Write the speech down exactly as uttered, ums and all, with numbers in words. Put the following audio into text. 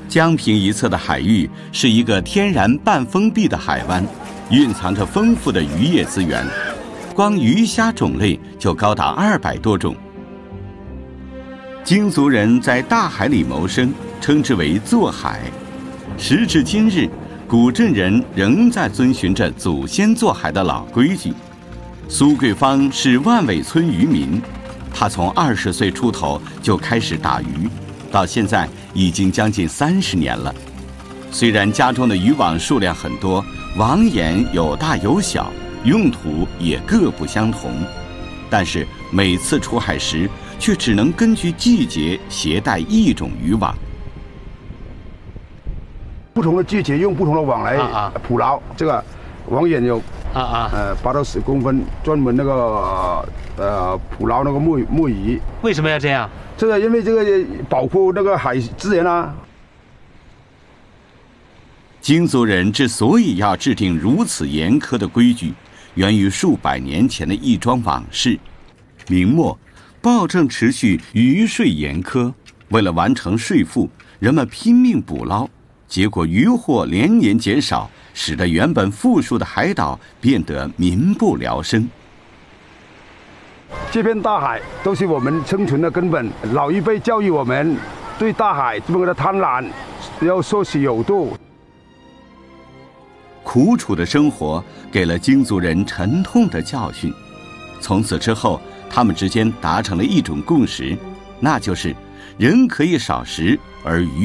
江平一侧的海域是一个天然半封闭的海湾，蕴藏着丰富的渔业资源，光鱼虾种类就高达二百多种。京族人在大海里谋生，称之为做海。时至今日，古镇人仍在遵循着祖先做海的老规矩。苏桂芳是万尾村渔民，他从二十岁出头就开始打鱼，到现在已经将近三十年了。虽然家中的渔网数量很多，网眼有大有小，用途也各不相同，但是每次出海时却只能根据季节携带一种渔网。 不同的季节用不同的网来捕捞，啊啊这个网眼有啊啊呃八到十公分，专门那个呃捕捞那个木木鱼。 为什么要这样？ 这个因为这个保护那个海资源啊。 京族人之所以要制定如此严苛的规矩，源于数百年前的一桩往事。明末，暴政持续，渔税严苛，为了完成税赋，人们拼命捕捞，结果渔获连年减少，使得原本富庶的海岛变得民不聊生。 这片大海都是我们生存的根本，老一辈教育我们对大海这么的贪婪要说是有度。 苦楚的生活给了京族人沉痛的教训，从此之后，他们之间达成了一种共识，那就是人可以少食，而鱼